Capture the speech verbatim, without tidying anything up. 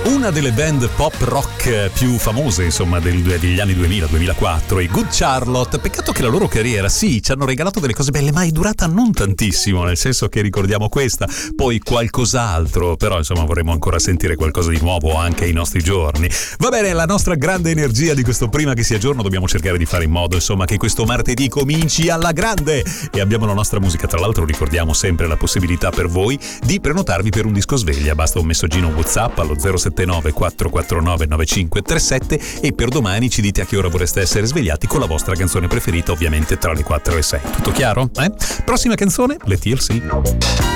Una delle band pop rock più famose, insomma, del, degli anni duemila duemilaquattro, i Good Charlotte. Peccato che la loro carriera, sì, ci hanno regalato delle cose belle, ma è durata non tantissimo, nel senso che ricordiamo questa, poi qualcos'altro, però insomma vorremmo ancora sentire qualcosa di nuovo anche ai nostri giorni. Va bene, la nostra grande energia di questo prima che sia giorno, dobbiamo cercare di fare in modo, insomma, che questo martedì cominci alla grande, e abbiamo la nostra musica. Tra l'altro ricordiamo sempre la possibilità per voi di prenotarvi per un disco sveglia, basta un messaggino WhatsApp allo zero sette nove quattro quattro nove nove cinque tre sette e per domani ci dite a che ora vorreste essere svegliati con la vostra canzone preferita, ovviamente tra le quattro e le sei. Tutto chiaro? Eh? Prossima canzone, le T L C.